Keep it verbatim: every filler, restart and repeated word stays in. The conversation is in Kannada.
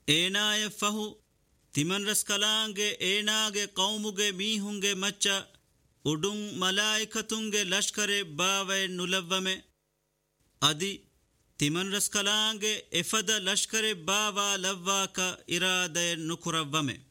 ಏನಾಯ ಫಹು ತಿಮನ್ ರಸ್ ಕಲಾಂಗೆ ಏನಾಗೆ ಕೌಮುಗೆ ಮೀಹುಂಗೆ ಮಚ್ಚ ಉಡುಂ ಮಲಾಯಿಕತುಂಗೆ ಲಷ್ಕರೆ ಬಾವೆ ನುಲವ್ವಮೆ ಅದಿ ತಿಮನ್ ರಸ್ ಕಲಾಂಗೆ ಎಫದ ಲಷ್ಕರೆ ಬಾವಾ ಲವ್ವಾಕ ಇರಾದೆ ನುಕುರವ್ವಮೆ